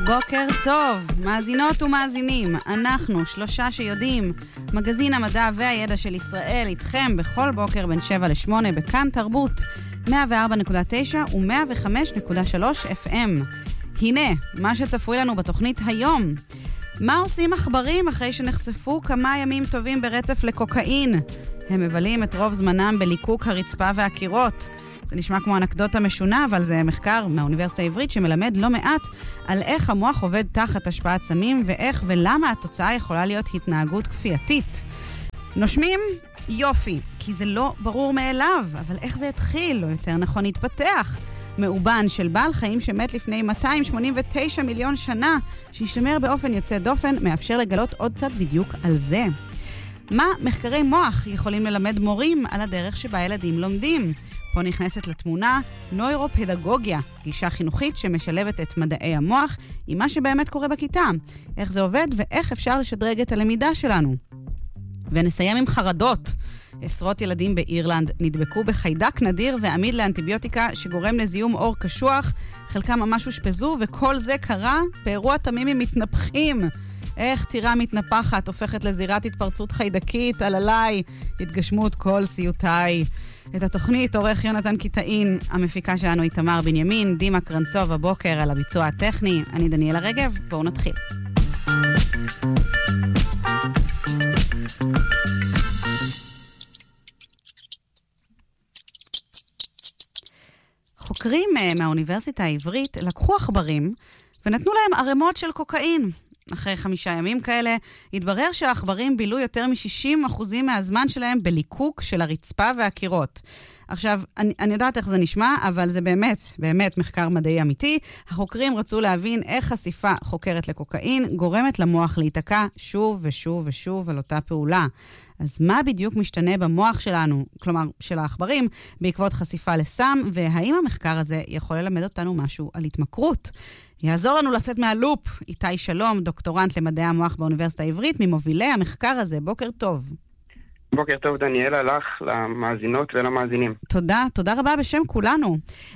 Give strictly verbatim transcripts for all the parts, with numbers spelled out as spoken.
בוקר טוב, מאזינות ומאזינים, אנחנו שלושה שיודעים, מגזין המדע והידע של ישראל איתכם בכל בוקר בין שבע לשמונה בכאן תרבות, מאה וארבע נקודה תשע ו-מאה וחמש נקודה שלוש אף אם. הנה, מה שצפוי לנו בתוכנית היום. מה עושים עכברים אחרי שנחשפו כמה ימים טובים ברצף לקוקאין? הם מבלים את רוב זמנם בליקוק הרצפה והקירות. זה נשמע כמו אנקדוטה משונה, אבל זה מחקר מהאוניברסיטה העברית שמלמד לא מעט על איך המוח עובד תחת השפעת סמים, ואיך ולמה התוצאה יכולה להיות התנהגות כפייתית. נושמים? יופי, כי זה לא ברור מאליו, אבל איך זה התחיל, או יותר נכון התפתח? מאובן של בעל חיים שמת לפני מאתיים שמונים ותשע מיליון שנה, שהשתמר באופן יוצא דופן, מאפשר לגלות עוד קצת בדיוק על זה. מה מחקרי מוח יכולים ללמד מורים על הדרך שבה ילדים לומדים? פה נכנסת לתמונה נוירופדגוגיה, גישה חינוכית שמשלבת את מדעי המוח עם מה שבאמת קורה בכיתה, איך זה עובד ואיך אפשר לשדרג את הלמידה שלנו. ונסיים עם חרדות. עשרות ילדים באירלנד נדבקו בחיידק נדיר ועמיד לאנטיביוטיקה שגורם לזיהום אור קשוח, חלקם ממש הושפזו, וכל זה קרה באירוע תמימי מתנפחים. איך טירה מתנפחת הופכת לזירת התפרצות חיידקית, על עליי, התגשמות כל סיוטיי. את התוכנית עורך יונתן קיטאין, המפיקה שלנו היא תמר בנימין, דימה קרנצוב הבוקר על הביצוע הטכני, אני דניאלה רגב, בואו נתחיל. חוקרים מהאוניברסיטה העברית לקחו עכברים ונתנו להם ערימות של קוקאין. אחרי חמישה ימים כאלה, התברר שהעכברים בילו יותר מ-שישים אחוז מהזמן שלהם בליקוק של הרצפה והקירות. עכשיו, אני, אני יודעת איך זה נשמע, אבל זה באמת, באמת מחקר מדעי אמיתי. החוקרים רצו להבין איך חשיפה חוקרת לקוקאין גורמת למוח להיתקע שוב ושוב ושוב על אותה פעולה. אז מה בדיוק משתנה במוח שלנו, כלומר של העכברים, בעקבות חשיפה לסם, והאם המחקר הזה יכול ללמד אותנו משהו על התמכרות? יעזור לנו לצאת מהלופ. איתי שלום, דוקטורנט למדעי המוח באוניברסיטה העברית, ממובילי המחקר הזה. בוקר טוב. בוקר טוב דניאלה, לך, למאזינות ולמאזינים. תודה, תודה רבה בשם כולנו.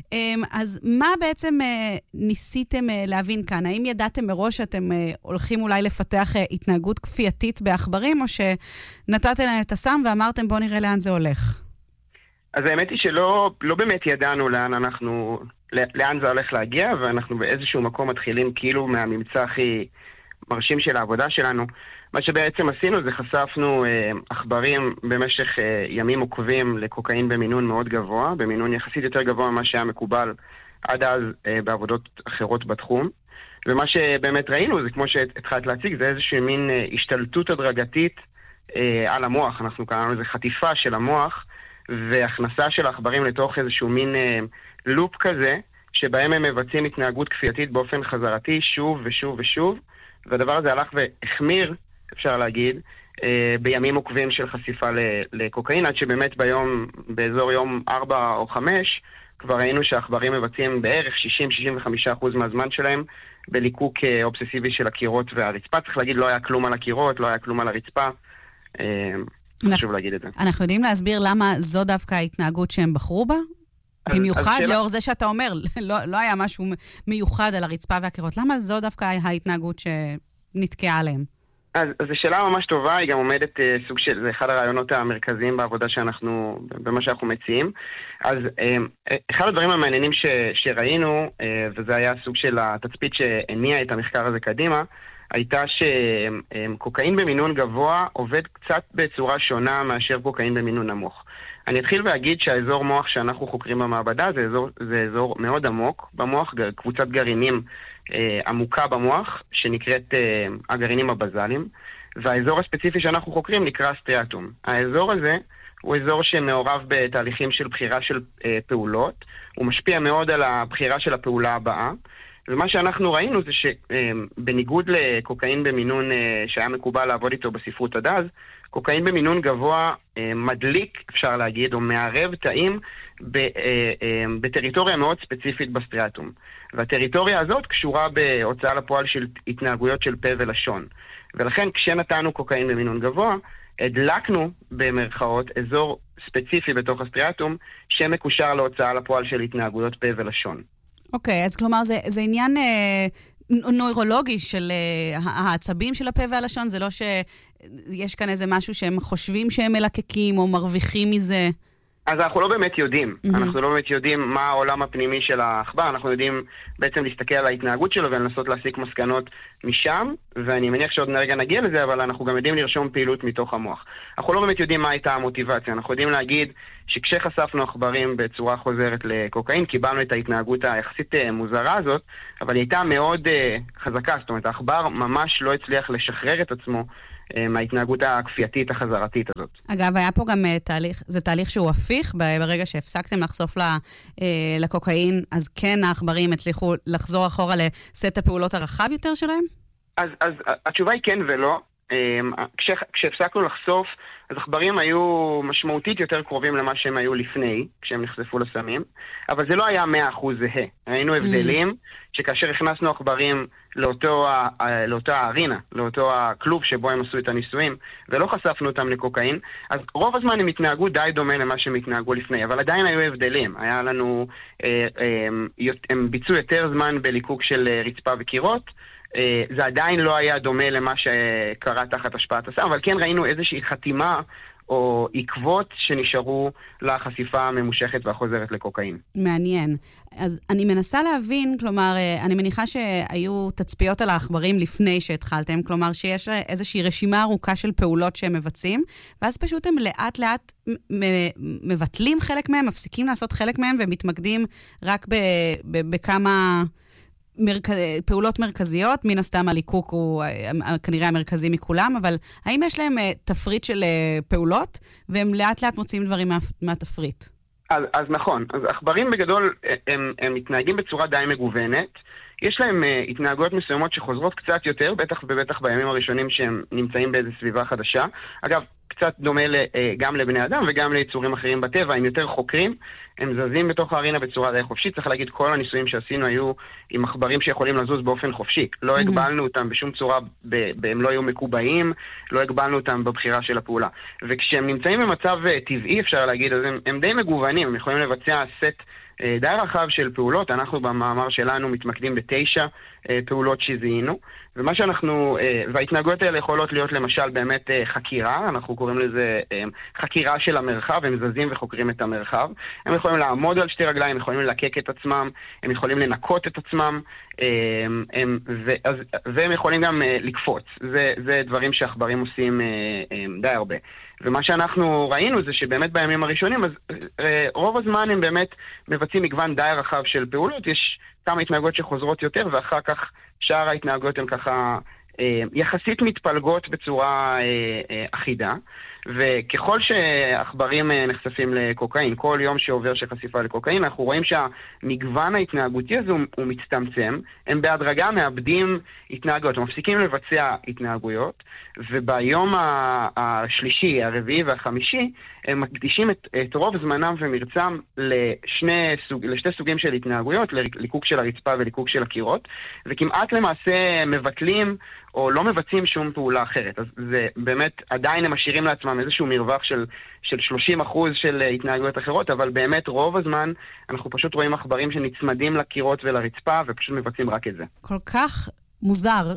אז מה בעצם ניסיתם להבין כאן? האם ידעתם מראש שאתם הולכים אולי לפתח התנהגות כפייתית בעכברים, או שנתתם להם את הסם ואמרתם בוא נראה לאן זה הולך? אז האמת היא שלא לא באמת ידענו לאן אנחנו, לאן זה הולך להגיע, ואנחנו באיזשהו מקום מתחילים כאילו מהממצא הכי מרשים של העבודה שלנו. מה שבעצם עשינו זה חשפנו עכברים במשך ימים עוקבים לקוקאין במינון מאוד גבוה, במינון יחסית יותר גבוה ממה שהיה מקובל עד אז בעבודות אחרות בתחום. ומה שבאמת ראינו זה, כמו שהתחלת להציג, זה איזושהי מין השתלטות הדרגתית על המוח. אנחנו קראנו לזה חטיפה של המוח, והכנסה של העכברים לתוך איזשהו מין לופ כזה, שבהם הם מבצעים התנהגות כפייתית באופן חזרתי שוב ושוב ושוב, והדבר הזה הלך והחמיר, אפשר להגיד, בימים עוקבים של חשיפה לקוקאין, עד שבאמת ביום, באזור יום ארבע או חמש, כבר ראינו שהעכברים מבצעים בערך שישים עד שישים וחמישה אחוז מהזמן שלהם בליקוק אובססיבי של הקירות והרצפה. צריך להגיד, לא היה כלום על הקירות, לא היה כלום על הרצפה. חשוב להגיד את זה. אנחנו יודעים להסביר למה זו דווקא ההתנהגות שהם בחרו בה? במיוחד לאור זה שאתה אומר, לא היה משהו מיוחד על הרצפה והקירות. למה זו דווקא ההתנהגות שנתקעה עליהם? אז זו שאלה ממש טובה, היא גם עומדת סוג של, זה אחד הרעיונות המרכזיים בעבודה שאנחנו, במה שאנחנו מציעים. אז אחד הדברים המעניינים ש, שראינו, וזה היה סוג של התצפית שהניע את המחקר הזה קדימה, הייתה שקוקאין במינון גבוה עובד קצת בצורה שונה מאשר קוקאין במינון נמוך. אני אתחיל ואגיד שהאזור מוח שאנחנו חוקרים במעבדה זה אזור, זה אזור מאוד עמוק במוח, קבוצת גרעינים אה, עמוקה במוח שנקראת אה, הגרעינים הבזליים, והאזור הספציפי שאנחנו חוקרים נקרא סטריאטום. האזור הזה הוא אזור שמעורב בתהליכים של בחירה של אה, פעולות, הוא משפיע מאוד על הבחירה של הפעולה הבאה, ומה שאנחנו ראינו זה שבניגוד לקוקאין במינון אה, שהיה מקובל לעבוד איתו בספרות עד אז, קוקאין במינון גבוה מדליק, אפשר להגיד, או מערב תאים בטריטוריה מאוד ספציפית בסטריאטום. והטריטוריה הזאת קשורה בהוצאה לפועל של התנהגויות של פה ולשון. ולכן כשנתנו קוקאין במינון גבוה, הדלקנו במרכאות אזור ספציפי בתוך הסטריאטום שמקושר להוצאה לפועל של התנהגויות פה ולשון. אוקיי, okay, אז כלומר זה, זה עניין אה, נוירולוגי של העצבים של הפה והלשון? זה לא שיש כאן איזה משהו שהם חושבים שהם מלקקים או מרוויחים מזה? אז אנחנו לא באמת יודעים. Mm-hmm. אנחנו לא באמת יודעים מה העולם הפנימי של העכבר. אנחנו יודעים בעצם להסתכל על ההתנהגות שלו ולנסות להסיק מסקנות משם, ואני מניח שעוד נרגע נגיע לזה, אבל אנחנו גם יודעים לרשום פעילות מתוך המוח. אנחנו לא באמת יודעים מה הייתה המוטיבציה. אנחנו יודעים להגיד שכשחשפנו עכברים בצורה חוזרת לקוקאין, קיבלנו את ההתנהגות היחסית מוזרה הזאת, אבל היא הייתה מאוד uh, חזקה. זאת אומרת, העכבר ממש לא הצליח לשחרר את עצמו מההתנהגות הכפייתית החזרתית הזאת. אגב, היה פה גם תהליך, זה תהליך שהוא הפיך, ברגע שהפסקתם לחשוף לקוקאין, אז כן העכברים הצליחו לחזור אחורה לסט הפעולות הרחב יותר שלהם? אז, אז התשובה היא כן ולא. כש, כשהפסקנו לחשוף, אז עכברים היו משמעותית יותר קרובים למה שהם היו לפני, כשהם נחשפו לסמים, אבל זה לא היה מאה אחוז זהה. היינו הבדלים שכאשר הכנסנו עכברים לאותו, לאותה ארינה, לאותו הכלוב שבו הם עשו את הניסויים, ולא חשפנו אותם לקוקאין, אז רוב הזמן הם התנהגו די דומה למה שהם התנהגו לפני, אבל עדיין היו הבדלים. היה לנו, הם ביצעו יותר זמן בליקוק של רצפה וקירות, זה עדיין לא היה דומה למה שקרה תחת השפעת הסם, אבל כן ראינו איזושהי חתימה או עקבות שנשארו לחשיפה הממושכת והחוזרת לקוקאין. מעניין. אז אני מנסה להבין, כלומר, אני מניחה שהיו תצפיות על העכברים לפני שהתחלתם, כלומר שיש איזושהי רשימה ארוכה של פעולות שהם מבצעים, ואז פשוט הם לאט לאט מבטלים חלק מהם, מפסיקים לעשות חלק מהם, ומתמקדים רק בכמה מרכז... פעולות מרכזיות, מן הסתם הליקוק הוא כנראה המרכזי מכולם, אבל האם יש להם תפריט של פעולות, והם לאט לאט מוצאים דברים מה... מהתפריט? אז, אז נכון, אז עכברים בגדול הם, הם מתנהגים בצורה די מגוונת, יש להם uh, התנהגויות מסוימות שחוזרות קצת יותר, בטח ובטח בימים הראשונים שהם נמצאים באיזו סביבה חדשה. אגב, קצת דומה ל, uh, גם לבני אדם וגם ליצורים אחרים בטבע, הם יותר חוקרים, הם זזים בתוך הארינה בצורה די חופשית. צריך להגיד, כל הניסויים שעשינו היו עם עכברים שיכולים לזוז באופן חופשי. לא הגבלנו אותם בשום צורה, ב, ב, הם לא היו מקובעים, לא הגבלנו אותם בבחירה של הפעולה. וכשהם נמצאים במצב uh, טבעי, אפשר להגיד, אז הם, הם די מגוונים, הם יכולים לבצע סט די רחב של פעולות. אנחנו במאמר שלנו מתמקדים בתשע פעולות שזיהינו, ומה שאנחנו, וההתנהגויות האלה יכולות להיות למשל באמת חקירה, אנחנו קוראים לזה חקירה של המרחב, הם זזים וחוקרים את המרחב, הם יכולים לעמוד על שתי רגליים, הם יכולים ללקק את עצמם, הם יכולים לנקות את עצמם, הם, ואז, והם יכולים גם לקפוץ. זה, זה דברים שעכברים עושים די הרבה. ומה שאנחנו ראינו זה שבאמת בימים הראשונים, אז רוב הזמן הם באמת מבצעים מגוון די רחב של פעולות, יש כמה התנהגויות שחוזרות יותר, ואחר כך שאר ההתנהגויות הן ככה יחסית מתפלגות בצורה אחידה, וככל שעכברים נחשפים לקוקאין, כל יום שעובר שחשיפה לקוקאין, אנחנו רואים שהמגוון ההתנהגותי הזה הוא מצטמצם, הם בהדרגה מאבדים התנהגויות, הם מפסיקים לבצע התנהגויות, וביום השלישי, הרביעי והחמישי, הם מקדישים את, את רוב זמנם ומרצם לשני סוג, לשתי סוגים של התנהגויות, לליקוק של הרצפה וליקוק של הקירות, וכמעט למעשה מבטלים או לא מבצעים שום פעולה אחרת. אז זה באמת, עדיין הם משאירים לעצמם איזשהו מרווח של, של שלושים אחוז של התנהגויות אחרות, אבל באמת רוב הזמן אנחנו פשוט רואים עכברים שנצמדים לקירות ולרצפה ופשוט מבצעים רק את זה. כל כך מוזר.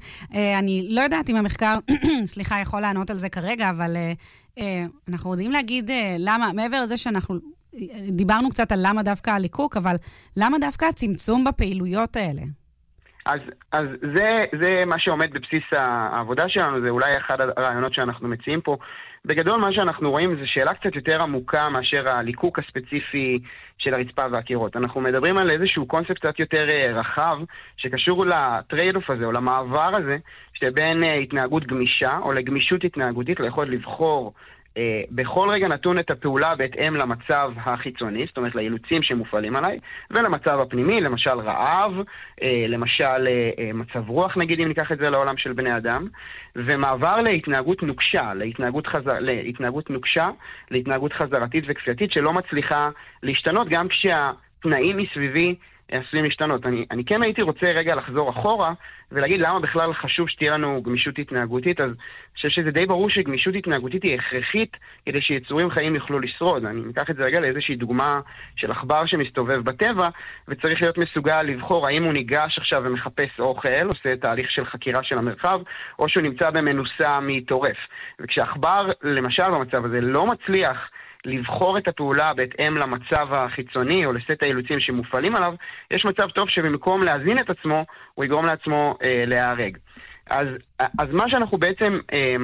אני לא יודעת אם המחקר, סליחה, יכול לענות על זה כרגע, אבל אנחנו יודעים להגיד למה, מעבר לזה שאנחנו דיברנו קצת על למה דווקא הליקוק, אבל למה דווקא הצמצום בפעילויות האלה? אז, אז זה, זה מה שעומד בבסיס העבודה שלנו, זה אולי אחד הרעיונות שאנחנו מציעים פה. בגדול מה שאנחנו רואים זה שאלה קצת יותר עמוקה מאשר הליקוק הספציפי של הרצפה והקירות. אנחנו מדברים על איזשהו קונספט קצת יותר רחב שקשור לטרייד-אוף הזה או למעבר הזה שבין התנהגות גמישה או לגמישות התנהגותית ליכולת לבחור Uh, בכל רגע נתון את הפעולה בהתאם למצב החיצוני, זאת אומרת לאילוצים שמופעלים עליי, ולמצב הפנימי, למשל רעב, uh, למשל uh, מצב רוח, נגיד אם ניקח את זה לעולם של בני אדם, ומעבר להתנהגות נוקשה, להתנהגות, חזר, להתנהגות נוקשה, להתנהגות חזרתית וכפייתית שלא מצליחה להשתנות גם כשהתנאים מסביבי עשויים להשתנות. אני, אני כן הייתי רוצה רגע לחזור אחורה ולהגיד למה בכלל חשוב שתהיה לנו גמישות התנהגותית. אז אני חושב שזה די ברור שגמישות התנהגותית היא הכרחית כדי שיצורים חיים יוכלו לשרוד. אני אקח את זה רגע לאיזושהי דוגמה של עכבר שמסתובב בטבע וצריך להיות מסוגל לבחור האם הוא ניגש עכשיו ומחפש אוכל, עושה תהליך של חקירה של המרחב, או שהוא נמצא במנוסה מטורף. וכשעכבר למשל במצב הזה לא מצליח לבחור את הפעולה בהתאם למצב החיצוני או לסט האילוצים שמופעלים עליו, יש מצב טוב שבמקום להזין את עצמו, הוא יגרום לעצמו אה, להיהרג. אז, אז מה שאנחנו בעצם, אה,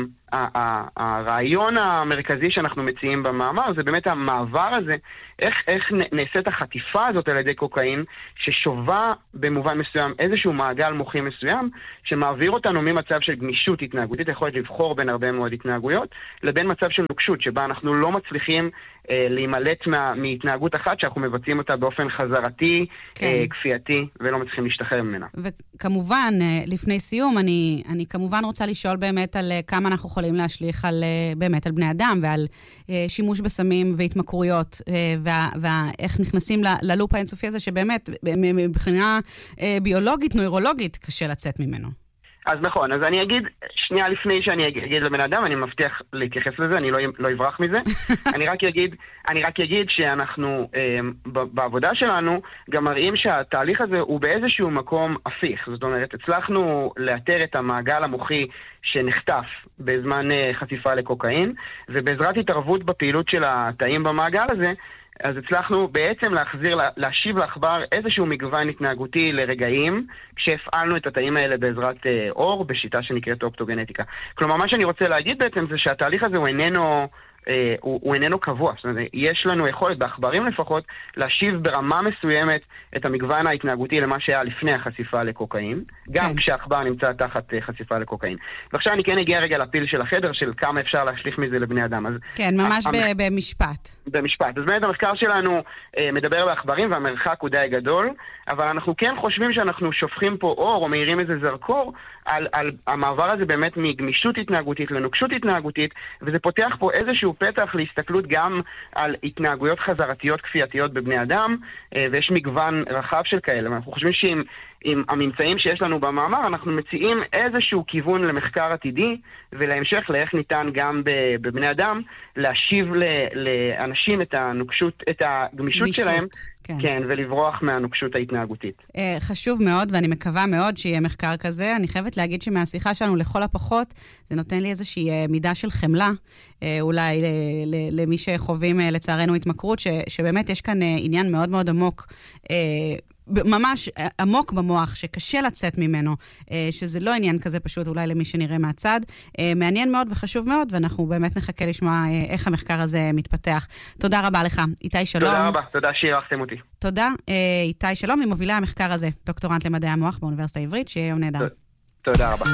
הרעיון המרכזי שאנחנו מציעים במאמר זה באמת המעבר הזה, איך, איך נעשית החטיפה הזאת על ידי קוקאין, ששובה במובן מסוים איזשהו מעגל מוחי מסוים, שמעביר אותנו ממצב של גמישות התנהגותית, יכולת לבחור בין הרבה מאוד התנהגויות, לבין מצב של נוקשות, שבה אנחנו לא מצליחים אה, להימלט מה, מהתנהגות אחת, שאנחנו מבצעים אותה באופן חזרתי, כן. אה, כפייתי, ולא מצליחים להשתחרר ממנה. וכמובן, לפני סיום, אני, אני כמובן רוצה לשאול באמת על כמה אנחנו יכולים להשליך על, באמת על בני אדם, ועל אה, שימוש בסמים והתמכרויות, אה, ואיך נכנסים ללופ האינסופי הזה, שבאמת, מבחינה ביולוגית, נוירולוגית, קשה לצאת ממנו. אז נכון, אז אני אגיד, שנייה לפני שאני אגיד לבן אדם, אני מבטיח להתייחס לזה, אני לא, לא אברח מזה. אני רק אגיד, אני רק אגיד שאנחנו, אה, בעבודה שלנו, גם מראים שהתהליך הזה הוא באיזשהו מקום הפיך. זאת אומרת, הצלחנו לאתר את המעגל המוחי שנחטף בזמן אה, חשיפה לקוקאין, ובעזרת התערבות בפעילות של התאים במעגל הזה, אז הצלחנו בעצם להחזיר, להשיב לעכבר איזשהו מגוון התנהגותי לרגעים, כשהפעלנו את התאים האלה בעזרת אה, אור, בשיטה שנקראת אופטוגנטיקה. כלומר, מה שאני רוצה להגיד בעצם זה שהתהליך הזה הוא איננו, אה, הוא, הוא איננו קבוע. זאת אומרת, יש לנו יכולת, בעכברים לפחות, להשיב ברמה מסוימת את המגוון ההתנהגותי למה שהיה לפני החשיפה לקוקאין, גם כן. כשהעכבר נמצא תחת אה, חשיפה לקוקאין. ועכשיו אני כן אגיע רגע לפיל של החדר, של כמה אפשר להשליך מזה לבני אדם. אז כן, ממש המח... במשפט. במשפט. אז באמת המחקר שלנו אה, מדבר בעכברים, והמרחק הוא די גדול, אבל אנחנו כן חושבים שאנחנו שופכים פה אור, או מאירים איזה זרקור, על, על המעבר הזה באמת מגמישות התנהגותית לנוקשות התנהגותית, וזה פותח פה איזשהו פתח להסתכלות גם על התנהגויות חזרתיות כפייתיות בבני אדם, אה, ויש מגוון רחב של כאלה. אנחנו חושבים שאם עם הממצאים שיש לנו במאמר, אנחנו מציעים איזשהו כיוון למחקר עתידי, ולהמשך לאיך ניתן גם בבני אדם להשיב לאנשים את הנוקשות, את הגמישות גמישות, שלהם, כן. כן, ולברוח מהנוקשות ההתנהגותית. חשוב מאוד, ואני מקווה מאוד שיהיה מחקר כזה. אני חייבת להגיד שמהשיחה שלנו לכל הפחות, זה נותן לי איזושהי מידה של חמלה, אולי למי שחווים לצערנו התמכרות, שבאמת יש כאן עניין מאוד מאוד עמוק, ממש עמוק במוח, שקשה לצאת ממנו, שזה לא עניין כזה פשוט אולי למי שנראה מהצד. מעניין מאוד וחשוב מאוד, ואנחנו באמת נחכה לשמוע איך המחקר הזה מתפתח. תודה רבה לך, איתי שלום. תודה רבה, תודה שאירחתם אותי. תודה, איתי שלום, ממובילי המחקר הזה, דוקטורנט למדעי המוח באוניברסיטה העברית, שיהיה יום נהדר. תודה רבה.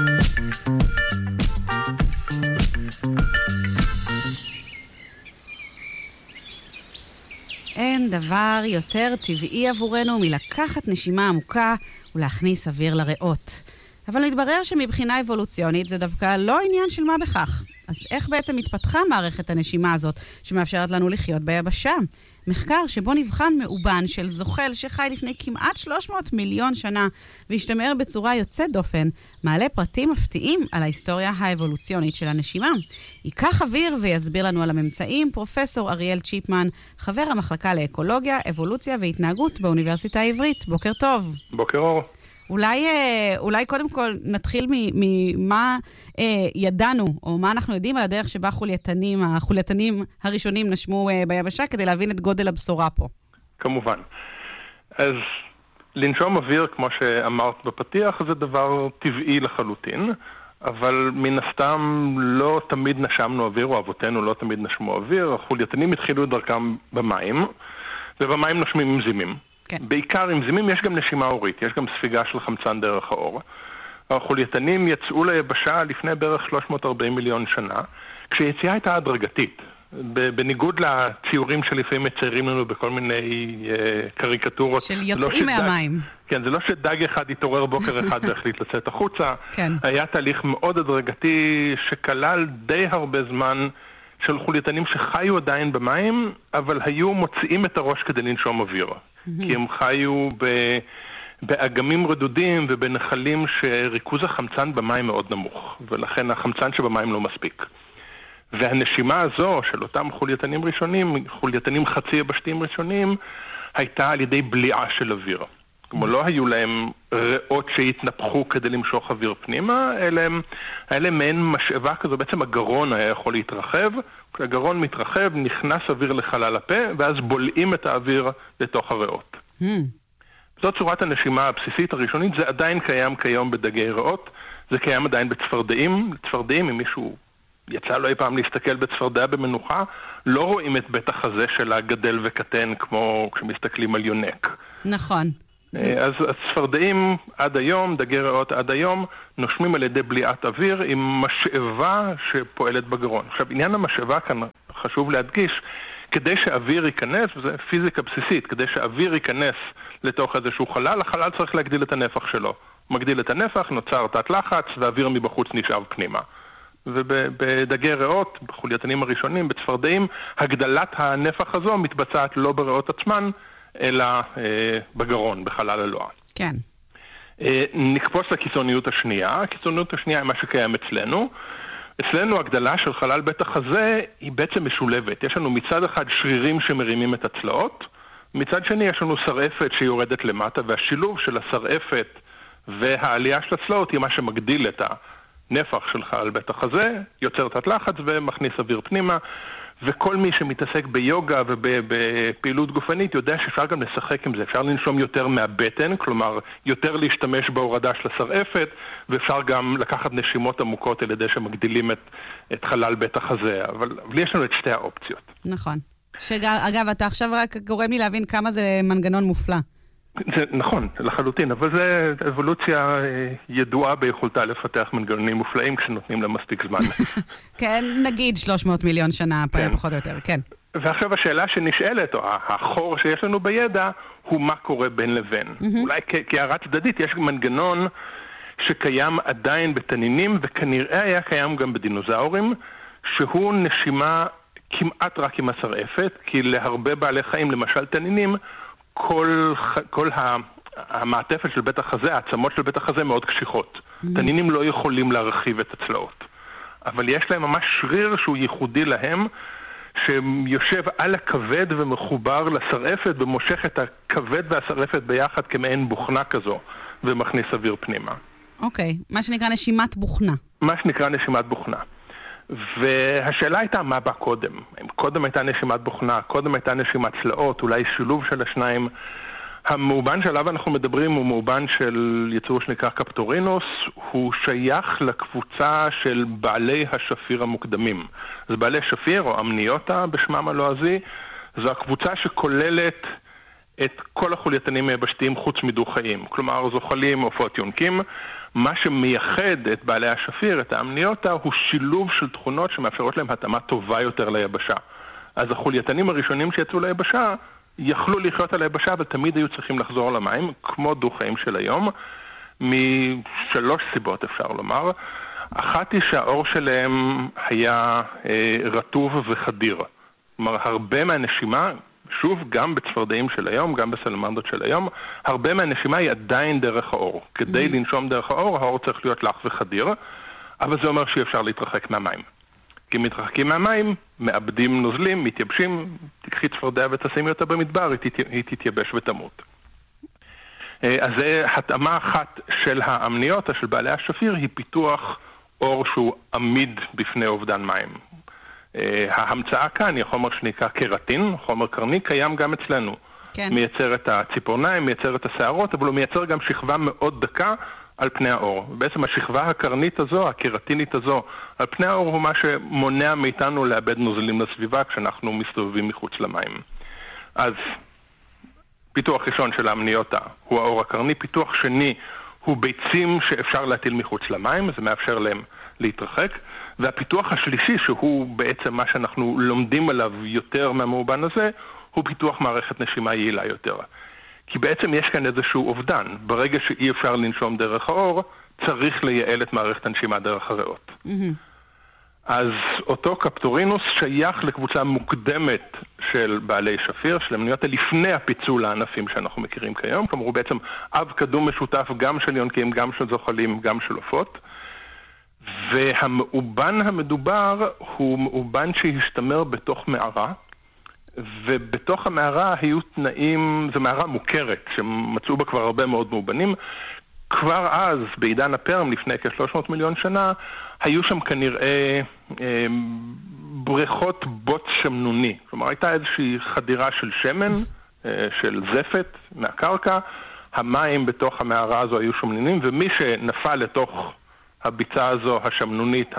אין דבר יותר טבעי עבורנו מלקחת נשימה עמוקה ולהכניס אוויר לריאות. אבל מתברר שמבחינה אבולוציונית זה דווקא לא עניין של מה בכך. אז איך בעצם התפתחה מערכת הנשימה הזאת שמאפשרת לנו לחיות ביבשה? מחקר שבו נבחן מאובן של זוחל שחי לפני כמעט שלוש מאות מיליון שנה והשתמר בצורה יוצאת דופן, מעלה פרטים מפתיעים על ההיסטוריה האבולוציונית של הנשימה. ייקח אוויר ויסביר לנו על הממצאים פרופסור אריאל צ'יפמן, חבר המחלקה לאקולוגיה, אבולוציה והתנהגות באוניברסיטה העברית. בוקר טוב. בוקר אור. אולי, אולי קודם כל נתחיל ממה ידענו, או מה אנחנו יודעים על הדרך שבה חולייתנים, החולייתנים הראשונים נשמו ביבשה, כדי להבין את גודל הבשורה פה. כמובן. אז לנשום אוויר, כמו שאמרת בפתיח, זה דבר טבעי לחלוטין, אבל מן הסתם לא תמיד נשמנו אוויר, או אבותינו לא תמיד נשמו אוויר. החולייתנים התחילו דרכם במים, ובמים נושמים מזימים. כן. בעיקר עם זימים יש גם נשימה אורית, יש גם ספיגה של חמצן דרך האור. החולייתנים יצאו ליבשה לפני בערך שלוש מאות וארבעים מיליון שנה, כשיציאה הייתה הדרגתית. בניגוד לציורים שלפעמים מציירים לנו בכל מיני uh, קריקטורות. של יוצאים לא מהמים. שדג, כן, זה לא שדג אחד התעורר בוקר אחד והחליט לצאת החוצה. כן. היה תהליך מאוד הדרגתי שכלל די הרבה זמן של חולייתנים שחיו עדיין במים, אבל היו מוציאים את הראש כדי לנשום אוויר. כי הם חיו ב... באגמים רדודים ובנחלים שריכוז החמצן במים מאוד נמוך, ולכן החמצן שבמים לא מספיק. והנשימה הזו של אותם חולייתנים ראשונים, חולייתנים חצי יבשתיים ראשונים, הייתה על ידי בליעה של אוויר. כמו לא היו להם ריאות שהתנפחו כדי למשוך אוויר פנימה, אלא הם, היה להם מעין משאבה כזו, בעצם הגרון היה יכול להתרחב, כשהגרון מתרחב נכנס אוויר לחלל הפה, ואז בולעים את האוויר לתוך הריאות. Mm. זאת צורת הנשימה הבסיסית הראשונית, זה עדיין קיים כיום בדגי ריאות, זה קיים עדיין בצפרדעים, צפרדעים, אם מישהו יצא לו אי פעם להסתכל בצפרדע במנוחה, לא רואים את בית החזה שלה גדל וקטן כמו כשמסתכלים על יונק. נכון. אז הצפרדעים עד היום, דגי ריאות עד היום, נושמים על ידי בליעת אוויר עם משאבה שפועלת בגרון. עכשיו, עניין המשאבה כאן חשוב להדגיש, כדי שאוויר ייכנס, וזה פיזיקה בסיסית, כדי שאוויר ייכנס לתוך איזשהו חלל, החלל צריך להגדיל את הנפח שלו. הוא מגדיל את הנפח, נוצר תת לחץ, והאוויר מבחוץ נשאב פנימה. ובדגי ריאות, בחולייתנים הראשונים, בצפרדעים, הגדלת הנפח הזו מתבצעת לא בריאות עצמן, אלא אה, בגרון, בחלל הלוע. כן. אה, נקפוץ לקיצוניות השנייה. הקיצוניות השנייה היא מה שקיים אצלנו. אצלנו הגדלה של חלל בית החזה היא בעצם משולבת. יש לנו מצד אחד שרירים שמרימים את הצלעות, מצד שני יש לנו שרעפת שיורדת למטה, והשילוב של השרעפת והעלייה של הצלעות היא מה שמגדיל את הנפח של חלל בית החזה, יוצר תת לחץ ומכניס אוויר פנימה, וכל מי שמתעסק ביוגה ובפעילות גופנית יודע שאפשר גם לשחק עם זה, אפשר לנשום יותר מהבטן, כלומר יותר להשתמש בהורדה של השרעפת, ואפשר גם לקחת נשימות עמוקות על ידי שמגדילים את, את חלל בית החזה, אבל, אבל יש לנו את שתי האופציות. נכון. שאגב, אתה עכשיו רק גורם לי להבין כמה זה מנגנון מופלא. זה נכון, לחלוטין, אבל זה אבולוציה ידועה ביכולתה לפתח מנגנונים מופלאים כשנותנים לה מספיק זמן. כן, נגיד שלוש מאות מיליון שנה, כן. פחות או יותר, כן. ועכשיו השאלה שנשאלת, או החור שיש לנו בידע, הוא מה קורה בין לבין. Mm-hmm. אולי כהערה צדדית, יש מנגנון שקיים עדיין בתנינים, וכנראה היה קיים גם בדינוזאורים, שהוא נשימה כמעט רק עם השרעפת, כי להרבה בעלי חיים, למשל תנינים, כל, כל המעטפת של בית החזה, העצמות של בית החזה מאוד קשיחות. Mm-hmm. תנינים לא יכולים להרחיב את הצלעות. אבל יש להם ממש שריר שהוא ייחודי להם, שיושב על הכבד ומחובר לשרעפת, ומושך את הכבד והשרעפת ביחד כמעין בוכנה כזו, ומכניס אוויר פנימה. אוקיי, okay. מה שנקרא נשימת בוכנה. מה שנקרא נשימת בוכנה. והשאלה הייתה מה בא קודם. אם קודם הייתה נשימת בוכנה, קודם הייתה נשימת צלעות, אולי שילוב של השניים. המאובן שעליו אנחנו מדברים הוא מאובן של יצור שנקרא קפטורינוס, הוא שייך לקבוצה של בעלי השפיר המוקדמים. אז בעלי שפיר או אמניוטה בשמם הלועזי, זו הקבוצה שכוללת את כל החולייתנים היבשתיים חוץ מדו-חיים. כלומר, זוחלים, עופות, יונקים. מה שמייחד את בעלי השפיר, את האמניוטה, הוא שילוב של תכונות שמאפשרות להם התאמה טובה יותר ליבשה. אז החולייתנים הראשונים שיצאו ליבשה, יכלו לחיות על היבשה, אבל תמיד היו צריכים לחזור למים, כמו דו-חיים של היום, משלוש סיבות אפשר לומר. אחת היא שהאור שלהם היה אה, רטוב וחדיר. כלומר, הרבה מהנשימה, שוב, גם בצפרדעים של היום, גם בסלמנדות של היום, הרבה מהנשימה היא עדיין דרך האור. כדי לנשום דרך האור, האור צריך להיות לח וחדיר, אבל זה אומר שאי אפשר להתרחק מהמים. כי מתרחקים מהמים, מאבדים נוזלים, מתייבשים, תקחי צפרדע ותשימי אותה במדבר, היא, תת... היא תתייבש ותמות. אז זה התאמה אחת של האמניות, של בעלי השפיר, היא פיתוח אור שהוא עמיד בפני אובדן מים. ההמצאה כאן היא חומר שנקרא קרטין, חומר קרני, קיים גם אצלנו. כן. מייצר את הציפורניים, מייצר את השערות, אבל הוא מייצר גם שכבה מאוד דקה על פני האור. בעצם השכבה הקרנית הזו, הקרטינית הזו, על פני האור הוא מה שמונע מאיתנו לאבד נוזלים לסביבה כשאנחנו מסתובבים מחוץ למים. אז פיתוח ראשון של האמניוטה הוא האור הקרני, פיתוח שני הוא ביצים שאפשר להטיל מחוץ למים, זה מאפשר להם להתרחק. והפיתוח השלישי, שהוא בעצם מה שאנחנו לומדים עליו יותר מהמאובן הזה, הוא פיתוח מערכת נשימה יעילה יותר. כי בעצם יש כאן איזשהו אובדן. ברגע שאי אפשר לנשום דרך האור, צריך לייעל את מערכת הנשימה דרך הריאות. Mm-hmm. אז אותו קפטורינוס שייך לקבוצה מוקדמת של בעלי שפיר, של המנויות לפני הפיצול לענפים שאנחנו מכירים כיום. כלומר, הוא בעצם אב קדום משותף גם של יונקים, גם של זוחלים, גם של עופות. והמאובן המדובר הוא מאובן שהשתמר בתוך מערה, ובתוך המערה היו תנאים, זו מערה מוכרת, שמצאו בה כבר הרבה מאוד מאובנים. כבר אז, בעידן הפרם, לפני כ-שלוש מאות מיליון שנה, היו שם כנראה אה, בריכות בוץ שמנוני. כלומר, הייתה איזושהי חדירה של שמן, אה, של זפת מהקרקע, המים בתוך המערה הזו היו שמנונים, ומי שנפל לתוך הביצה הזו, השמנונית,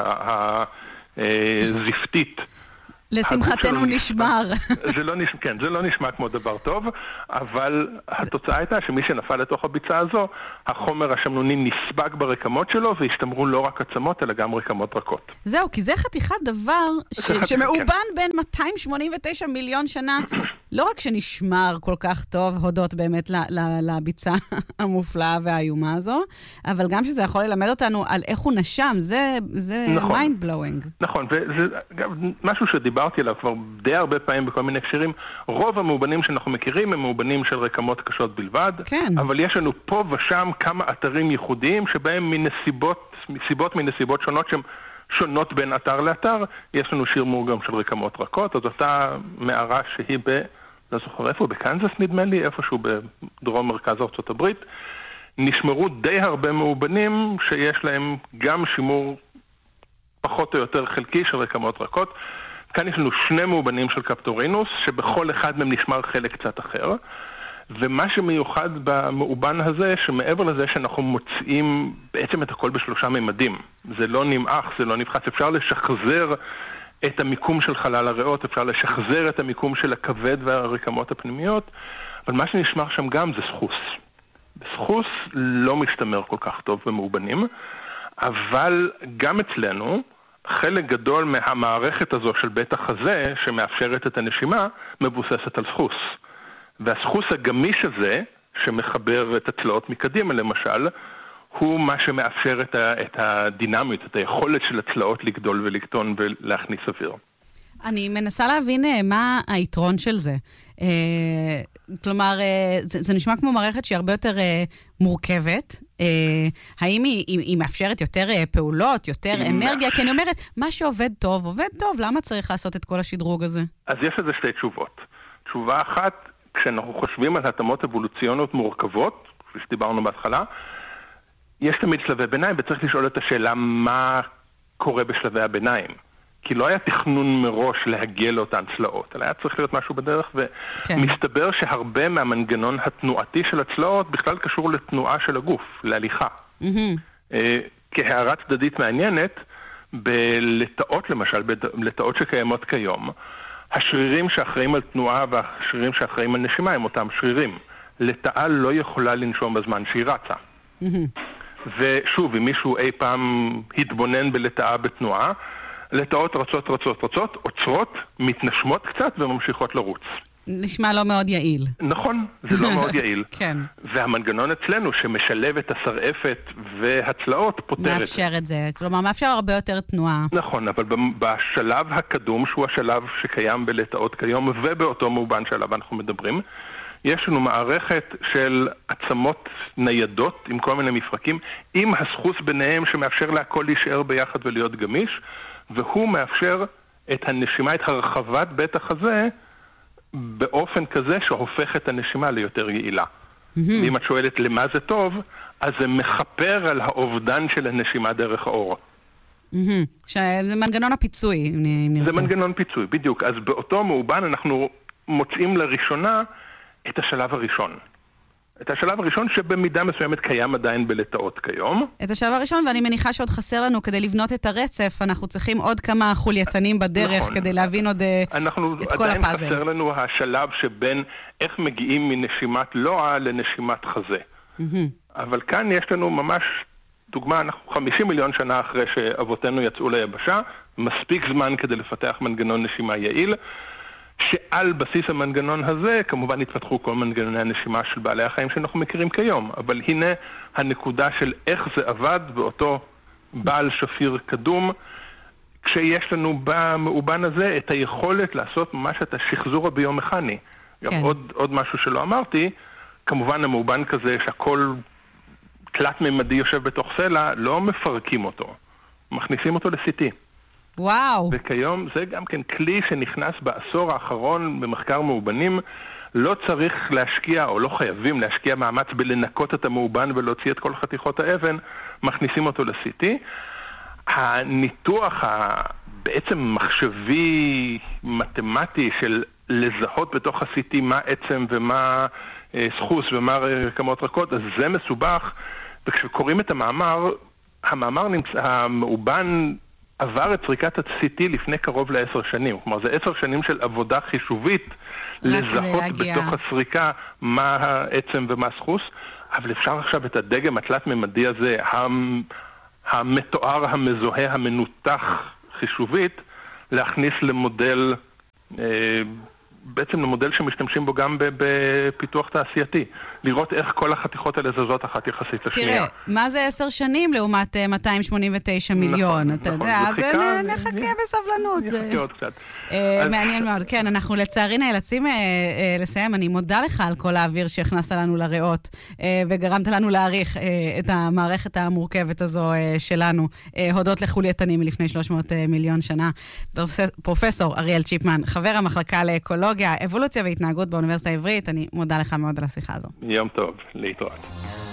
הזפתית, לשמחתנו נשמר. זה לא נשמע, כן, זה לא נשמע כמו דבר טוב, אבל התוצאה הייתה שמי שנפל לתוך הביצה הזו, החומר השמנוני נספג ברקמות שלו, והשתמרו לא רק עצמות, אלא גם רקמות רכות. זהו, כי זה חתיכת דבר ש- שמאובן בין מאתיים שמונים ותשע מיליון שנה, לא רק שנשמר כל כך טוב, הודות באמת ל- ל- לביצה המופלאה והאיומה הזו, אבל גם שזה יכול ללמד אותנו על איך הוא נשם, זה, זה נכון. mind blowing. נכון, וזה גם משהו שדיברתי עליו כבר די הרבה פעמים בכל מיני הקשרים. רוב המאובנים שאנחנו מכירים הם מאובנים של רקמות קשות בלבד, כן. אבל יש לנו פה ושם כמה אתרים ייחודיים שבהם מנסיבות, מסיבות מנסיבות שונות שהן שונות בין אתר לאתר, יש לנו שירמור גם של רקמות רכות. אז אותה מערה שהיא ב... לא זוכר איפה, בקנזס נדמה לי, איפשהו בדרום מרכז ארצות הברית, נשמרו די הרבה מאובנים שיש להם גם שימור פחות או יותר חלקי של רקמות רכות. כאן יש לנו שני מאובנים של קפטורינוס, שבכל אחד מהם נשמר חלק קצת אחר. ומה שמיוחד במאובן הזה, שמעבר לזה שאנחנו מוצאים בעצם את הכל בשלושה ממדים. זה לא נמעך, זה לא נבחץ. אפשר לשחזר את המיקום של חלל הריאות, אפשר לשחזר את המיקום של הכבד והרקמות הפנימיות, אבל מה שנשמר שם גם זה סחוס. סחוס לא משתמר כל כך טוב במאובנים, אבל גם אצלנו, חלק גדול מהמערכת הזו של בית החזה, שמאפשרת את הנשימה, מבוססת על סחוס. והסחוס הגמיש הזה, שמחבר את הצלעות מקדימה למשל, הוא מה שמאפשר את, ה- את הדינמיות, את היכולת של הצלעות לגדול ולקטון ולהכניס אוויר. אני מנסה להבין מה היתרון של זה. אה, כלומר, אה, זה, זה נשמע כמו מערכת שהיא הרבה יותר אה, מורכבת. אה, האם היא, היא, היא מאפשרת יותר אה, פעולות, יותר אנרגיה? כי אני אומרת, מה שעובד טוב, עובד טוב. למה צריך לעשות את כל השדרוג הזה? אז יש לזה שתי תשובות. תשובה אחת, כשאנחנו חושבים על התאמות אבולוציוניות מורכבות, כפי שדיברנו בהתחלה, יש תמיד שלבי ביניים, וצריך לשאול את השאלה מה קורה בשלבי הביניים. כי לא היה תכנון מראש להגיע לאותן צלעות, אלא היה צריך להיות משהו בדרך, ומסתבר כן. שהרבה מהמנגנון התנועתי של הצלעות בכלל קשור לתנועה של הגוף, להליכה. Mm-hmm. כהערה צדדית מעניינת, בלטאות למשל, בלטאות שקיימות כיום, השרירים שאחראים על תנועה והשרירים שאחראים על נשימה הם אותם שרירים. לטאה לא יכולה לנשום בזמן שהיא רצה. Mm-hmm. ושוב, אם מישהו אי פעם התבונן בלטאה בתנועה, לטאות רצות רצות רצות, עוצרות, מתנשמות קצת וממשיכות לרוץ. נשמע לא מאוד יעיל. נכון, זה לא מאוד יעיל. כן. והמנגנון אצלנו שמשלב את השרעפת והצלעות פותר את זה. מאפשר את זה, כלומר מאפשר הרבה יותר תנועה. נכון, אבל בשלב הקדום, שהוא השלב שקיים בלטאות כיום, ובאותו מאובן שעליו אנחנו מדברים, יש לנו מערכת של עצמות ניידות עם כל מיני מפרקים, עם הסחוס ביניהם שמאפשר להכל להישאר ביחד ולהיות גמיש, והוא מאפשר את הנשימה, את הרחבת בית החזה, באופן כזה שהופך את הנשימה ליותר יעילה. Mm-hmm. ואם את שואלת למה זה טוב, אז זה מחפר על האובדן של הנשימה דרך האור. Mm-hmm. שזה מנגנון הפיצוי, אם נרצה. זה מנגנון פיצוי, בדיוק. אז באותו מאובן אנחנו מוצאים לראשונה את השלב הראשון. את השלב הראשון שבמידה מסוימת קיים עדיין בלטאות כיום. את השלב הראשון, ואני מניחה שעוד חסר לנו כדי לבנות את הרצף, אנחנו צריכים עוד כמה חולייתנים בדרך, נכון. כדי להבין עוד אנחנו, את כל הפאזל. עדיין חסר לנו השלב שבין איך מגיעים מנשימת לוע לנשימת חזה. Mm-hmm. אבל כאן יש לנו ממש דוגמה, אנחנו חמישים מיליון שנה אחרי שאבותינו יצאו ליבשה, מספיק זמן כדי לפתח מנגנון נשימה יעיל, שעל בסיס המנגנון הזה, כמובן התפתחו כל מנגנוני הנשימה של בעלי החיים שאנחנו מכירים כיום. אבל הנה הנקודה של איך זה עבד באותו בעל שפיר קדום, כשיש לנו במאובן הזה את היכולת לעשות ממש את השחזור הביומכני. כן. עוד, עוד משהו שלא אמרתי, כמובן המאובן כזה שהכל תלת-ממדי יושב בתוך סלע, לא מפרקים אותו, מכניסים אותו ל-סי טי. וואו. וכיום זה גם כן כלי שנכנס בעשור האחרון במחקר מאובנים, לא צריך להשקיע, או לא חייבים להשקיע מאמץ בלנקות את המאובן ולהוציא את כל חתיכות האבן, מכניסים אותו ל-סי טי. הניתוח בעצם מחשבי, מתמטי של לזהות בתוך ה-סי טי מה עצם ומה סחוס ומה רקמות רכות, אז זה מסובך, וכשקוראים את המאמר, המאמר נמצא, המאובן עבר את סריקת ה-סי טי לפני קרוב לעשר שנים. כלומר, זה עשר שנים של עבודה חישובית לזהות בתוך הסריקה מה העצם ומה סחוס, אבל אפשר עכשיו את הדגם התלת-ממדי הזה, המתואר, המזוהה, המנותח חישובית, להכניס למודל, בעצם למודל שמשתמשים בו גם בפיתוח תעשייתי. לראות איך כל החתיכות האלה זזות אחת יחסית לשנייה. תראה, מה זה עשר שנים לעומת מאתיים שמונים ותשע מיליון? אתה יודע, אז נחכה בסבלנות. נחכה עוד קצת. מעניין מאוד. כן, אנחנו לצערי נאלצים לסיים. אני מודה לך על כל האוויר שהכנסת לנו לריאות, וגרמת לנו להעריך את המערכת המורכבת הזו שלנו, הודות לחולייתנים מלפני שלוש מאות מיליון שנה. פרופסור אריאל צ'יפמן, חבר המחלקה לאקולוגיה, אבולוציה והתנהגות באוניברסיטה העברית, אני מודה לך מאוד על השיחה הזו. יום טוב, להתראות.